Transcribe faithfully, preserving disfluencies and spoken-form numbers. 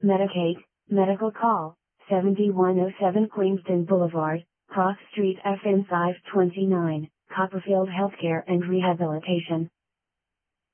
Medicaid, medical call, seventy-one oh seven Queenston Boulevard, Cross Street F N five twenty-nine, Copperfield Healthcare and Rehabilitation.